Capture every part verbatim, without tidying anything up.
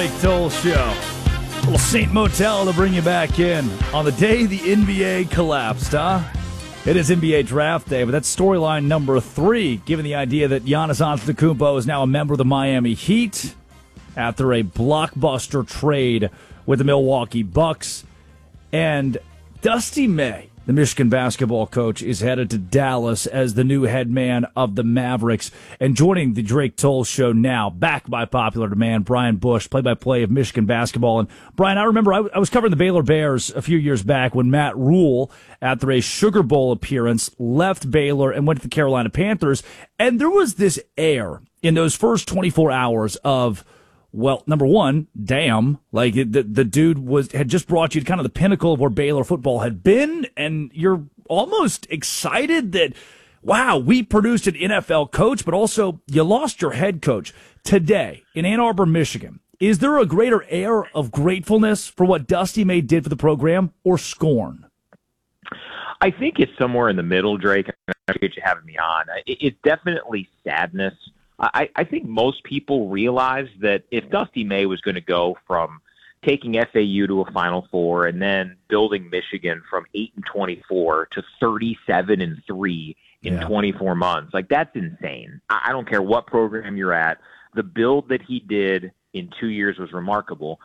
Drake Toll Show. A little Saint Motel to bring you back in on the day the N B A collapsed, huh? It is N B A Draft Day, but that's storyline number three, given the idea that Giannis Antetokounmpo is now a member of the Miami Heat after a blockbuster trade with the Milwaukee Bucks. And Dusty May, the Michigan basketball coach, is headed to Dallas as the new head man of the Mavericks. And joining the Drake Toll Show now, back by popular demand, Brian Bush, play-by-play of Michigan basketball. And Brian, I remember I, w- I was covering the Baylor Bears a few years back when Matt Rule, after a Sugar Bowl appearance, left Baylor and went to the Carolina Panthers. And there was this air in those first twenty-four hours of, well, number one, damn, like it, the the dude was had just brought you to kind of the pinnacle of where Baylor football had been, and you're almost excited that, wow, we produced an N F L coach, but also you lost your head coach. Today, in Ann Arbor, Michigan, is there a greater air of gratefulness for what Dusty May did for the program, or scorn? I think it's somewhere in the middle, Drake. I appreciate you having me on. It, it's definitely sadness. I, I think most people realize that if Dusty May was going to go from taking F A U to a Final Four and then building Michigan from eight and twenty-four to thirty-seven and three in Yeah. twenty-four months, like that's insane. I, I don't care what program you're at. The build that he did in two years was remarkable.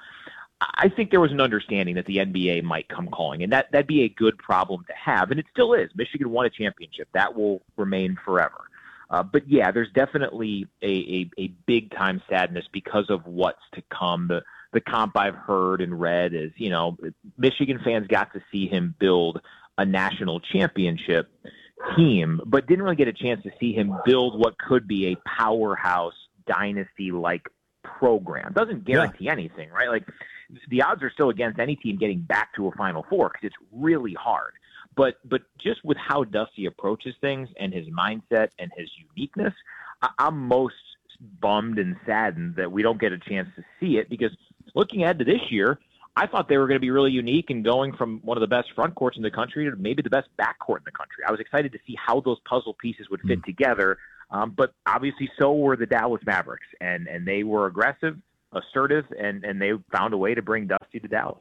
I think there was an understanding that the N B A might come calling, and that, that'd be a good problem to have, and it still is. Michigan won a championship. That will remain forever. Uh, but, yeah, there's definitely a, a, a big-time sadness because of what's to come. The the comp I've heard and read is, you know, Michigan fans got to see him build a national championship team, but didn't really get a chance to see him build what could be a powerhouse dynasty-like program. Doesn't guarantee yeah. anything, right? Like, the odds are still against any team getting back to a Final Four because it's really hard. But but just with how Dusty approaches things and his mindset and his uniqueness, I, I'm most bummed and saddened that we don't get a chance to see it, because looking ahead to this year, I thought they were going to be really unique and going from one of the best front courts in the country to maybe the best backcourt in the country. I was excited to see how those puzzle pieces would fit mm. together, um, but obviously so were the Dallas Mavericks, and, and they were aggressive, assertive, and, and they found a way to bring Dusty to Dallas.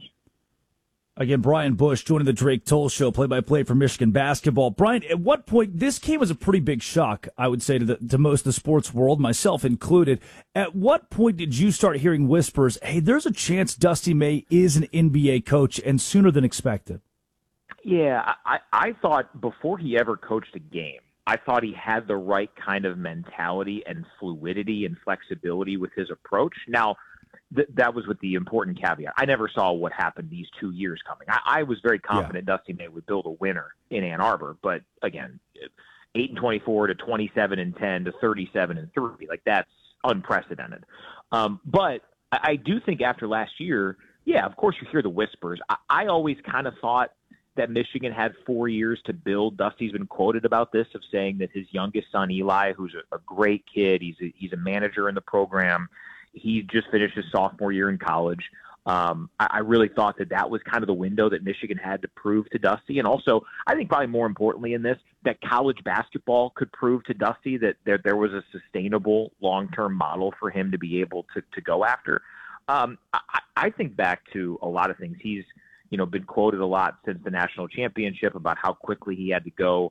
Again, Brian Bush joining the Drake Toll Show, play-by-play for Michigan basketball. Brian, at what point, this came as a pretty big shock, I would say, to, the, to most of the sports world, myself included. At what point did you start hearing whispers, hey, there's a chance Dusty May is an N B A coach, and sooner than expected? Yeah, I, I thought before he ever coached a game, I thought he had the right kind of mentality and fluidity and flexibility with his approach. Now, Th- that was with the important caveat. I never saw what happened these two years coming. I, I was very confident yeah. Dusty May would build a winner in Ann Arbor, but again, eight and twenty-four to twenty-seven and ten to thirty-seven and three, like that's unprecedented. Um, but I, I do think after last year, yeah, of course you hear the whispers. I, I always kind of thought that Michigan had four years to build. Dusty's been quoted about this, of saying that his youngest son Eli, who's a, a great kid, he's a, he's a manager in the program. He just finished his sophomore year in college. Um, I, I really thought that that was kind of the window that Michigan had to prove to Dusty. And also, I think probably more importantly in this, that college basketball could prove to Dusty that there, there was a sustainable long-term model for him to be able to, to go after. Um, I, I think back to a lot of things. He's, you know, been quoted a lot since the national championship about how quickly he had to go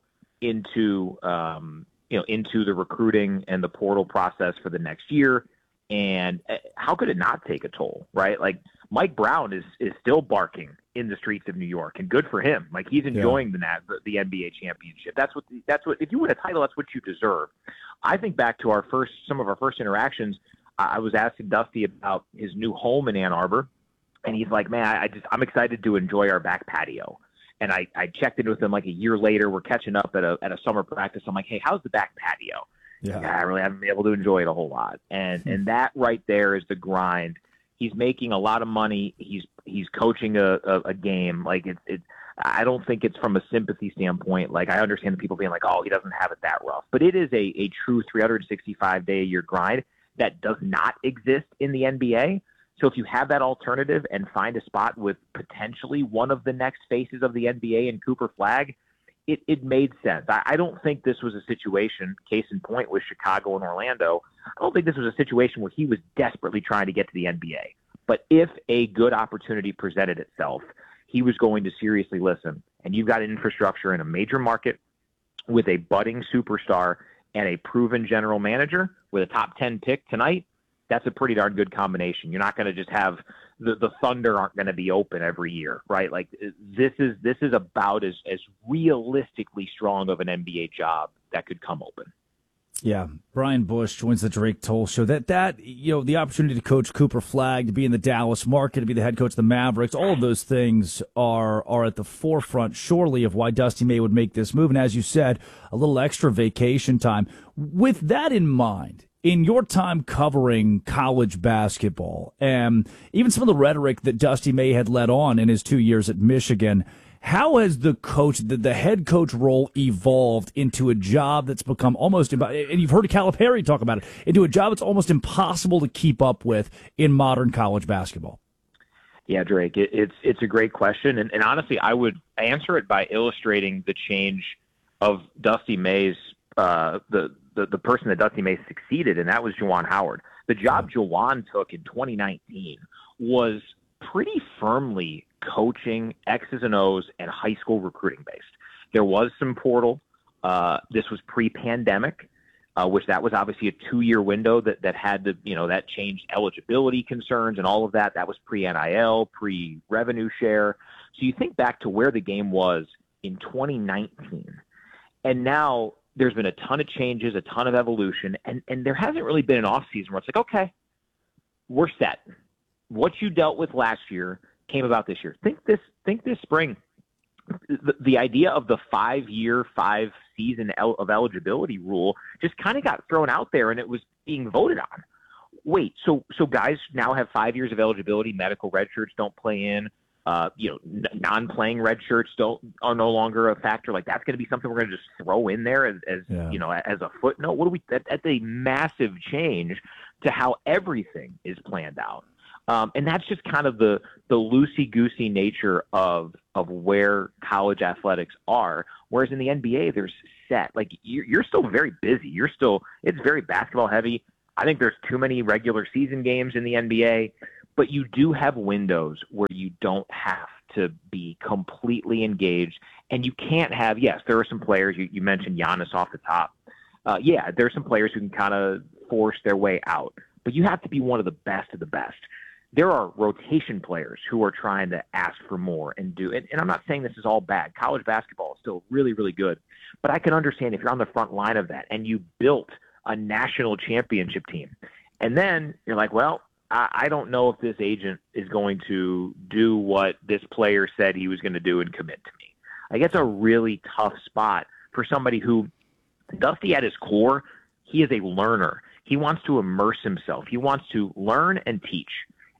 into, um, you know, into the recruiting and the portal process for the next year. And how could it not take a toll, right? Like Mike Brown is is still barking in the streets of New York, and good for him. Like he's enjoying yeah. the, the the N B A championship. That's what the, that's what if you win a title, that's what you deserve. I think back to our first some of our first interactions. I was asking Dusty about his new home in Ann Arbor, and he's like, "Man, I just I'm excited to enjoy our back patio." And I I checked in with him like a year later. We're catching up at a at a summer practice. I'm like, "Hey, how's the back patio?" Yeah. yeah, I really haven't been able to enjoy it a whole lot. And and that right there is the grind. He's making a lot of money. He's he's coaching a, a, a game. Like it's it's I don't think it's from a sympathy standpoint. Like I understand the people being like, oh, he doesn't have it that rough. But it is a, a true three hundred sixty-five day a year grind that does not exist in the N B A. So if you have that alternative and find a spot with potentially one of the next faces of the N B A in Cooper Flagg, It, it made sense. I, I don't think this was a situation, case in point with Chicago and Orlando, I don't think this was a situation where he was desperately trying to get to the N B A. But if a good opportunity presented itself, he was going to seriously listen. And you've got infrastructure in a major market with a budding superstar and a proven general manager with a top ten pick tonight. That's a pretty darn good combination. You're not going to just have the, the Thunder aren't going to be open every year, right? Like this is this is about as, as realistically strong of an N B A job that could come open. Yeah, Brian Bush joins the Drake Toll Show. That, that you know, the opportunity to coach Cooper Flagg, to be in the Dallas market, to be the head coach of the Mavericks, all of those things are are at the forefront, surely, of why Dusty May would make this move. And as you said, a little extra vacation time. With that in mind, in your time covering college basketball, and even some of the rhetoric that Dusty May had led on in his two years at Michigan, how has the coach, the, the head coach role evolved into a job that's become almost, and you've heard Calipari talk about it, into a job that's almost impossible to keep up with in modern college basketball? Yeah, Drake, it, it's it's a great question. And, and honestly, I would answer it by illustrating the change of Dusty May's, uh, the, the, the person that Dusty May succeeded, and that was Juwan Howard. The job Juwan took in twenty nineteen was pretty firmly coaching X's and O's and high school recruiting based. There was some portal. Uh, this was pre-pandemic, uh, which that was obviously a two-year window that, that had to, you know, that changed eligibility concerns and all of that. That was pre-N I L, pre-revenue share. So you think back to where the game was in twenty nineteen, and now there's been a ton of changes, a ton of evolution, and, and there hasn't really been an off-season where it's like, okay, we're set. What you dealt with last year came about this year. Think this, think this spring. The, the idea of the five-year, five-season el- of eligibility rule just kind of got thrown out there, and it was being voted on. Wait, so so guys now have five years of eligibility. Medical red shirts don't play in. Uh, you know, n- non-playing red shirts don't are no longer a factor. Like that's going to be something we're going to just throw in there as, as yeah. you know, as a footnote. What do we? That, that's a massive change to how everything is planned out. Um, and that's just kind of the, the loosey-goosey nature of of where college athletics are. Whereas in the N B A, there's set. Like, you're, you're still very busy. You're still – it's very basketball-heavy. I think there's too many regular season games in the N B A. But you do have windows where you don't have to be completely engaged. And you can't have – yes, there are some players. You, you mentioned Giannis off the top. Uh, yeah, there are some players who can kind of force their way out. But you have to be one of the best of the best. There are rotation players who are trying to ask for more and do it. And I'm not saying this is all bad. College basketball is still really, really good. But I can understand if you're on the front line of that and you built a national championship team, and then you're like, well, I, I don't know if this agent is going to do what this player said he was going to do and commit to me. Like, it's a really tough spot for somebody who, Dusty at his core, he is a learner. He wants to immerse himself. He wants to learn and teach.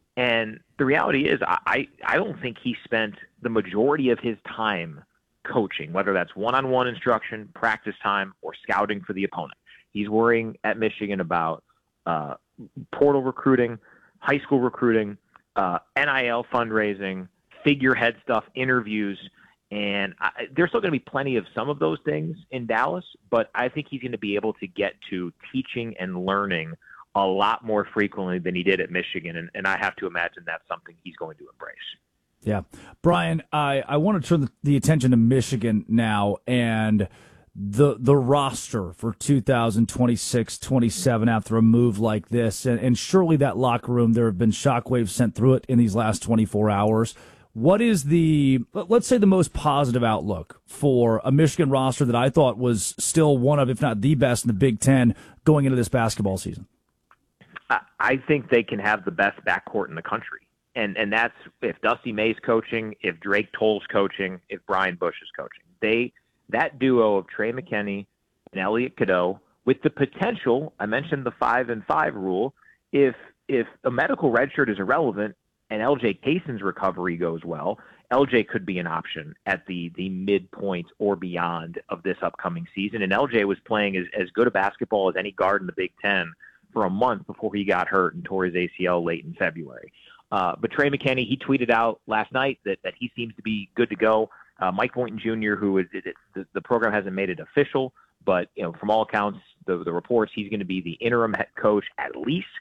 And the reality is, I, I don't think he spent the majority of his time coaching, whether that's one-on-one instruction, practice time, or scouting for the opponent. He's worrying at Michigan about uh, portal recruiting, high school recruiting, uh, N I L fundraising, figurehead stuff, interviews. And I, there's still going to be plenty of some of those things in Dallas, but I think he's going to be able to get to teaching and learning a lot more frequently than he did at Michigan, and, and I have to imagine that's something he's going to embrace. Yeah. Brian, I, I want to turn the, the attention to Michigan now and the the roster for two thousand twenty-six twenty-seven after a move like this, and, and surely that locker room, there have been shockwaves sent through it in these last twenty-four hours. What is the, let's say, the most positive outlook for a Michigan roster that I thought was still one of, if not the best in the Big Ten going into this basketball season? I think they can have the best backcourt in the country. And and that's if Dusty May's coaching, if Drake Toll's coaching, if Brian Bush is coaching. They that duo of Trey McKinney and Elliot Cadeau, with the potential, I mentioned the five and five rule, if if a medical redshirt is irrelevant and L J Cason's recovery goes well, L J could be an option at the the midpoint or beyond of this upcoming season. And L J was playing as, as good a basketball as any guard in the Big Ten for a month before he got hurt and tore his A C L late in February. Uh, but Trey McKinney, he tweeted out last night that, that he seems to be good to go. Uh, Mike Boynton Junior, who is it, it, the, the program hasn't made it official, but you know, from all accounts, the, the reports, he's going to be the interim head coach at least.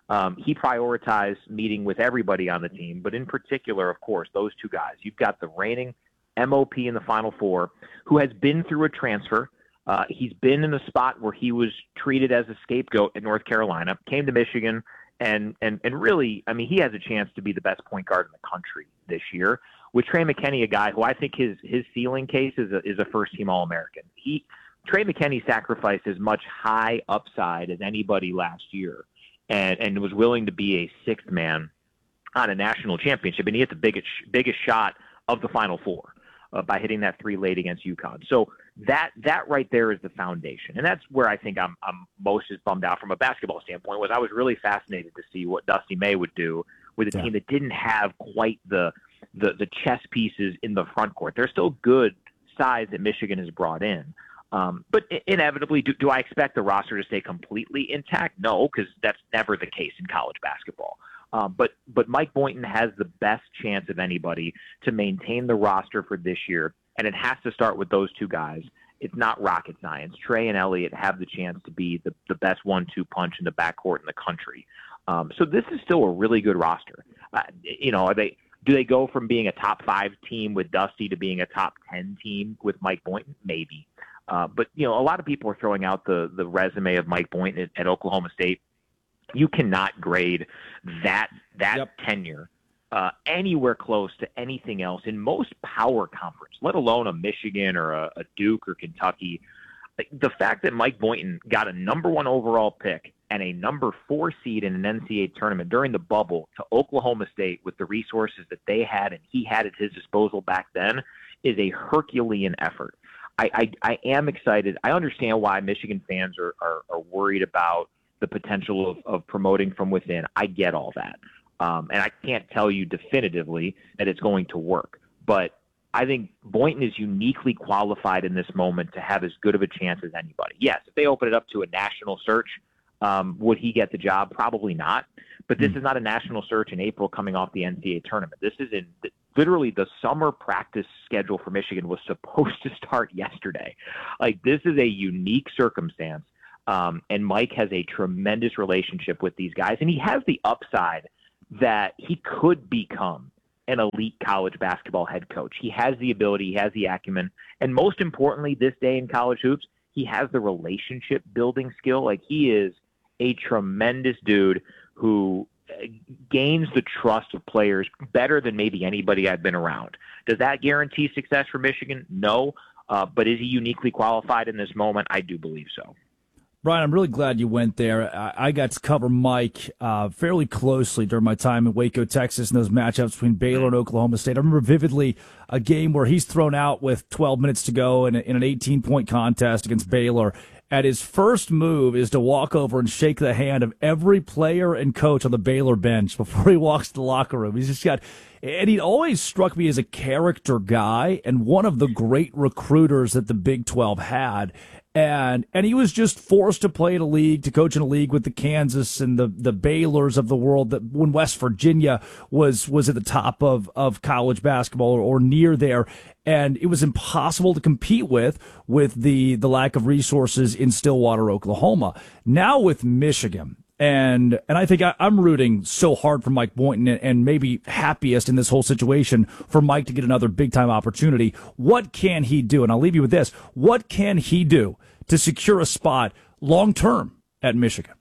Um, he prioritized meeting with everybody on the team, but in particular, of course, those two guys. You've got the reigning M O P in the Final Four, who has been through a transfer. Uh, he's been in a spot where he was treated as a scapegoat in North Carolina, came to Michigan, and and and really, I mean, he has a chance to be the best point guard in the country this year. With Trey McKinney, a guy who I think his his ceiling case is a, is a first-team All-American. He Trey McKinney sacrificed as much high upside as anybody last year, and and was willing to be a sixth man on a national championship, and he hit the biggest biggest shot of the Final Four uh, by hitting that three late against UConn. So that that right there is the foundation, and that's where I think I'm I'm most just bummed out from a basketball standpoint. Was I was really fascinated to see what Dusty May would do with a yeah. team that didn't have quite the the the chess pieces in the front court. They're still good size that Michigan has brought in. Um, but inevitably, do, do I expect the roster to stay completely intact? No, because that's never the case in college basketball. Um, but but Mike Boynton has the best chance of anybody to maintain the roster for this year, and it has to start with those two guys. It's not rocket science. Trey and Elliott have the chance to be the, the best one two punch in the backcourt in the country. Um, so this is still a really good roster. Uh, you know, are they do they go from being a top five team with Dusty to being a top ten team with Mike Boynton? Maybe. Uh, but, you know, a lot of people are throwing out the, the resume of Mike Boynton at, at Oklahoma State. You cannot grade that that yep. tenure uh, anywhere close to anything else in most power conference, let alone a Michigan or a, a Duke or Kentucky. The fact that Mike Boynton got a number one overall pick and a number four seed in an N C double A tournament during the bubble to Oklahoma State with the resources that they had and he had at his disposal back then is a Herculean effort. I, I, I am excited. I understand why Michigan fans are, are, are worried about the potential of, of promoting from within. I get all that. Um, and I can't tell you definitively that it's going to work. But I think Boynton is uniquely qualified in this moment to have as good of a chance as anybody. Yes, if they open it up to a national search, um, would he get the job? Probably not. But this mm. is not a national search in April coming off the N C double A tournament. This is in literally the summer practice schedule for Michigan was supposed to start yesterday. Like, this is a unique circumstance. Um, and Mike has a tremendous relationship with these guys, and he has the upside that he could become an elite college basketball head coach. He has the ability, he has the acumen, and most importantly, this day in college hoops, he has the relationship building skill. Like, he is a tremendous dude who gains the trust of players better than maybe anybody I've been around. Does that guarantee success for Michigan? No. Uh, but is he uniquely qualified in this moment? I do believe so. Brian, I'm really glad you went there. I, I got to cover Mike uh, fairly closely during my time in Waco, Texas, and those matchups between Baylor and Oklahoma State. I remember vividly a game where he's thrown out with twelve minutes to go in, a, in an eighteen-point contest against Baylor. And his first move is to walk over and shake the hand of every player and coach on the Baylor bench before he walks to the locker room. He's just got, and he always struck me as a character guy and one of the great recruiters that the Big twelve had. And and he was just forced to play in a league, to coach in a league with the Kansas and the, the Baylors of the world, that when West Virginia was was at the top of, of college basketball or, or near there. And it was impossible to compete with with the, the lack of resources in Stillwater, Oklahoma. Now with Michigan, and and I think I, I'm rooting so hard for Mike Boynton, and, and maybe happiest in this whole situation for Mike to get another big-time opportunity. What can he do? And I'll leave you with this. What can he do to secure a spot long-term at Michigan?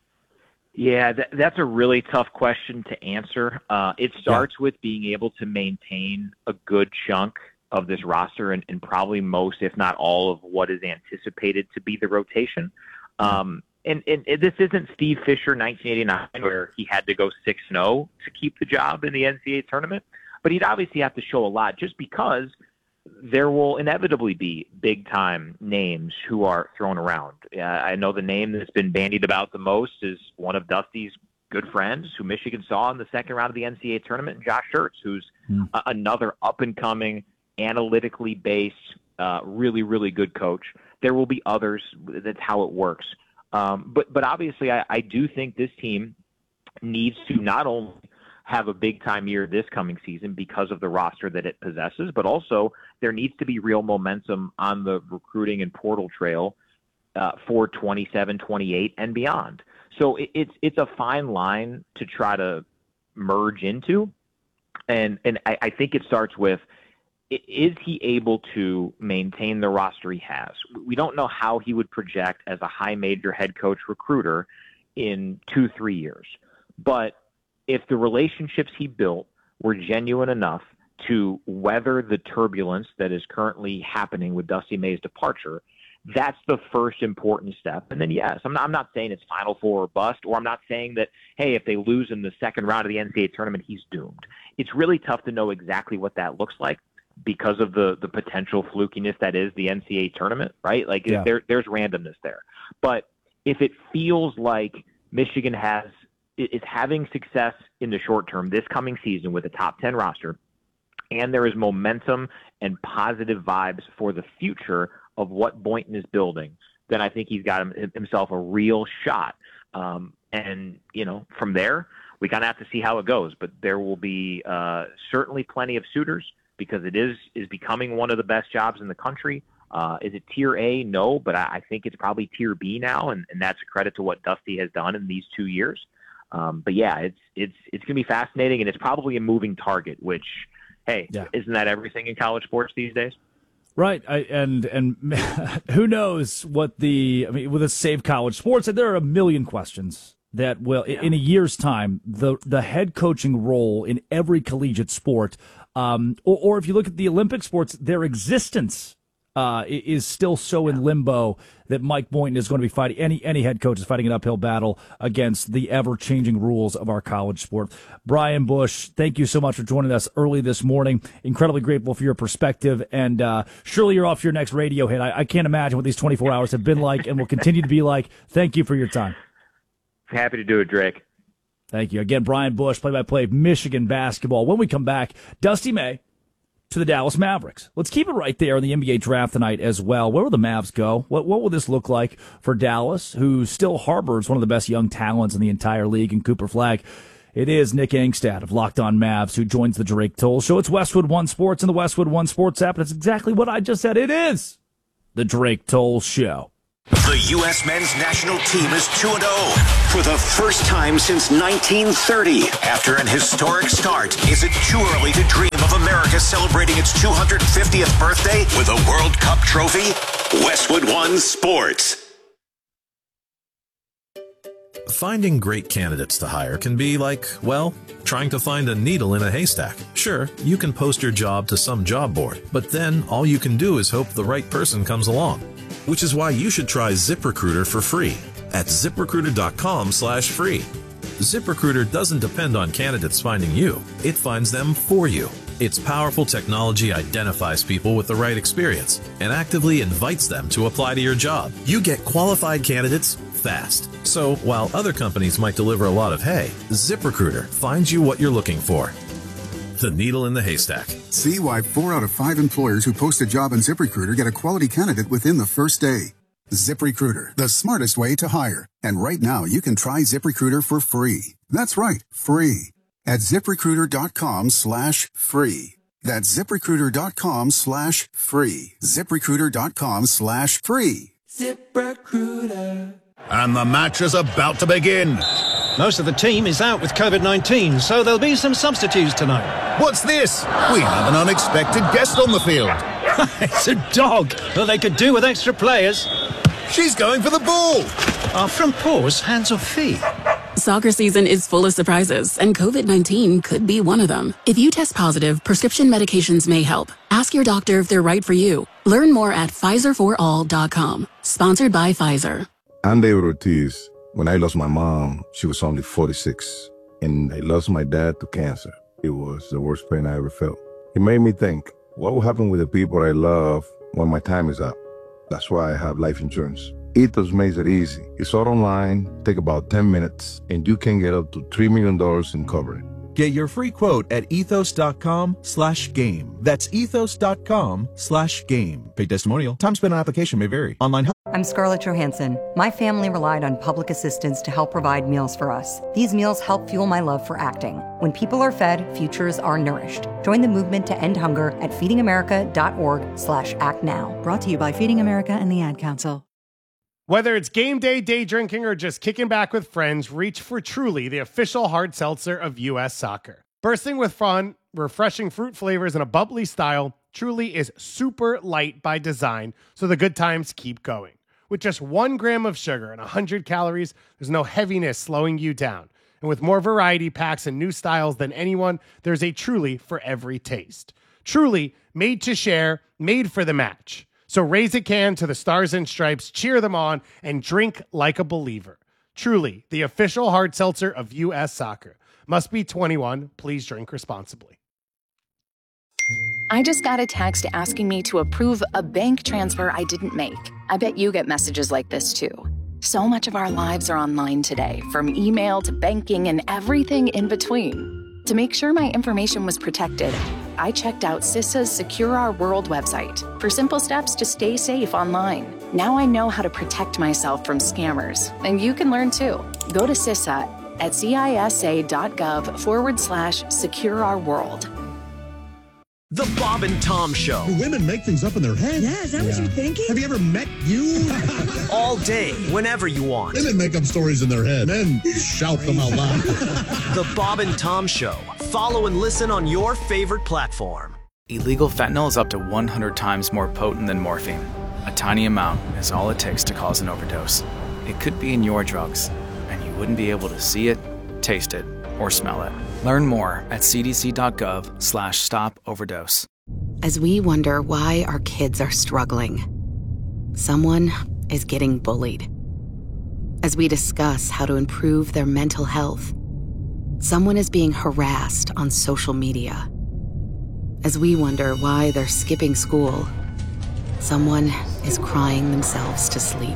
Yeah, that, that's a really tough question to answer. Uh, it starts yeah. with being able to maintain a good chunk of this roster and, and probably most, if not all, of what is anticipated to be the rotation. Um, and, and, and this isn't Steve Fisher nineteen eighty-nine where he had to go six and oh to keep the job in the N C double A tournament, but he'd obviously have to show a lot just because there will inevitably be big-time names who are thrown around. Uh, I know the name that's been bandied about the most is one of Dusty's good friends who Michigan saw in the second round of the N C double A tournament, Josh Schertz, who's mm. a, another up-and-coming, analytically based, uh, really, really good coach. There will be others. That's how it works. Um, but, but obviously, I, I do think this team needs to not only have a big-time year this coming season because of the roster that it possesses, but also there needs to be real momentum on the recruiting and portal trail uh, for twenty-seven, twenty-eight, and beyond. So it, it's it's a fine line to try to merge into. And and I, I think it starts with, is he able to maintain the roster he has? We don't know how he would project as a high major head coach recruiter in two, three years. But if the relationships he built were genuine enough to weather the turbulence that is currently happening with Dusty May's departure, that's the first important step. And then, yes, I'm not, I'm not saying it's Final Four or bust, or I'm not saying that, hey, if they lose in the second round of the N C double A tournament, he's doomed. It's really tough to know exactly what that looks like because of the, the potential flukiness that is the N C double A tournament, right? Like yeah. there, there's randomness there. But if it feels like Michigan has is having success in the short term this coming season with a top ten roster, and there is momentum and positive vibes for the future of what Boynton is building, then I think he's got him, himself a real shot. Um, and, you know, from there, we kind of have to see how it goes. But there will be uh, certainly plenty of suitors because it is is becoming one of the best jobs in the country. Uh, is it tier A? No, but I, I think it's probably tier B now, and, and that's a credit to what Dusty has done in these two years. Um, but, yeah, it's it's it's going to be fascinating, and it's probably a moving target, which, hey, yeah. isn't that everything in college sports these days? Right, I, and and who knows what the I mean with a Save College Sports, there are a million questions that will yeah. in a year's time the the head coaching role in every collegiate sport, um, or, or if you look at the Olympic sports, their existence uh, is still so yeah. in limbo that Mike Boynton is going to be fighting any any head coach is fighting an uphill battle against the ever changing rules of our college sport. Brian Bush, thank you so much for joining us early this morning. Incredibly grateful for your perspective, and uh, surely you're off to your next radio hit. I, I can't imagine what these twenty-four hours have been like and will continue to be like. Thank you for your time. Happy to do it, Drake. Thank you again, Brian Bush, play-by-play of Michigan basketball. When we come back, Dusty May to the Dallas Mavericks. Let's keep it right there in the N B A draft tonight as well. Where will the Mavs go? What what will this look like for Dallas, who still harbors one of the best young talents in the entire league in Cooper Flagg? It is Nick Angstad of Locked On Mavs who joins the Drake Toll Show. It's Westwood One Sports and the Westwood One Sports app, and it's exactly what I just said. It is the Drake Toll Show. The U S men's national team is two and oh for the first time since nineteen thirty. After an historic start, is it too early to dream of America celebrating its two hundred fiftieth birthday with a World Cup trophy? Westwood One Sports. Finding great candidates to hire can be like, well, trying to find a needle in a haystack. Sure, you can post your job to some job board, but then all you can do is hope the right person comes along. Which is why you should try ZipRecruiter for free at ZipRecruiter.com slash free. ZipRecruiter doesn't depend on candidates finding you. It finds them for you. Its powerful technology identifies people with the right experience and actively invites them to apply to your job. You get qualified candidates fast. So while other companies might deliver a lot of hay, ZipRecruiter finds you what you're looking for. The needle in the haystack. See why four out of five employers who post a job on ZipRecruiter get a quality candidate within the first day. ZipRecruiter, the smartest way to hire. And right now, you can try ZipRecruiter for free. That's right, free. At ZipRecruiter.com slash free. That's ZipRecruiter.com slash free. ZipRecruiter.com slash free. ZipRecruiter. And the match is about to begin. Most of the team is out with COVID nineteen, so there'll be some substitutes tonight. What's this? We have an unexpected guest on the field. It's a dog. Well, they could do with extra players. She's going for the ball. Are front paws hands or feet? Soccer season is full of surprises, and COVID nineteen could be one of them. If you test positive, prescription medications may help. Ask your doctor if they're right for you. Learn more at Pfizer for all dot com. Sponsored by Pfizer. I'm David Ortiz. When I lost my mom, she was only forty-six, and I lost my dad to cancer. It was the worst pain I ever felt. It made me think, what will happen with the people I love when my time is up? That's why I have life insurance. Ethos makes it easy. It's all online, take about ten minutes, and you can get up to three million dollars in coverage. Get your free quote at ethos.com slash game. That's ethos.com slash game. Paid testimonial. Time spent on application may vary. Online help. I'm Scarlett Johansson. My family relied on public assistance to help provide meals for us. These meals help fuel my love for acting. When people are fed, futures are nourished. Join the movement to end hunger at feedingamerica.org slash act now. Brought to you by Feeding America and the Ad Council. Whether it's game day, day drinking, or just kicking back with friends, reach for Truly, the official hard seltzer of U S Soccer. Bursting with fun, refreshing fruit flavors, and a bubbly style, Truly is super light by design, so the good times keep going. With just one gram of sugar and one hundred calories, there's no heaviness slowing you down. And with more variety packs and new styles than anyone, there's a Truly for every taste. Truly, made to share, made for the match. So raise a can to the Stars and Stripes, cheer them on, and drink like a believer. Truly, the official hard seltzer of U S Soccer. Must be twenty-one. Please drink responsibly. I just got a text asking me to approve a bank transfer I didn't make. I bet you get messages like this too. So much of our lives are online today, from email to banking and everything in between. To make sure my information was protected, I checked out CISA's Secure Our World website for simple steps to stay safe online. Now I know how to protect myself from scammers, and you can learn too. Go to CISA at cisa.gov forward slash secure our world. The Bob and Tom Show. Do women make things up in their head? Yeah, is that yeah. what you're thinking? Have you ever met you? All day, whenever you want. Women make up stories in their head. Men shout them out loud. The Bob and Tom Show. Follow and listen on your favorite platform. Illegal fentanyl is up to one hundred times more potent than morphine. A tiny amount is all it takes to cause an overdose. It could be in your drugs, and you wouldn't be able to see it, taste it, or smell it. Learn more at cdc.gov slash stop overdose. As we wonder why our kids are struggling, someone is getting bullied. As we discuss how to improve their mental health, someone is being harassed on social media. As we wonder why they're skipping school, someone is crying themselves to sleep.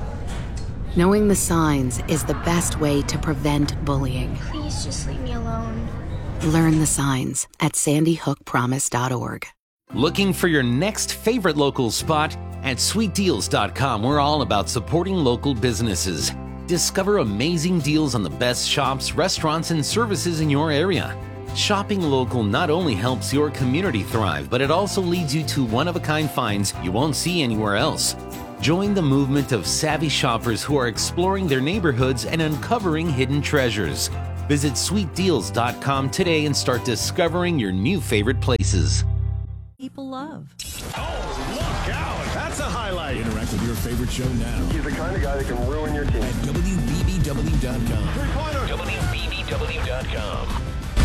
Knowing the signs is the best way to prevent bullying. Please just leave me alone. Learn the signs at sandy hook promise dot org. Looking for your next favorite local spot? At sweet deals dot com, we're all about supporting local businesses. Discover amazing deals on the best shops, restaurants, and services in your area. Shopping local not only helps your community thrive, but it also leads you to one-of-a-kind finds you won't see anywhere else. Join the movement of savvy shoppers who are exploring their neighborhoods and uncovering hidden treasures. Visit sweet deals dot com today and start discovering your new favorite places. People love. Oh, look out! That's a highlight. Interact with your favorite show now. He's the kind of guy that can ruin your team. At W B B W dot com. Three-pointer. W B B W dot com.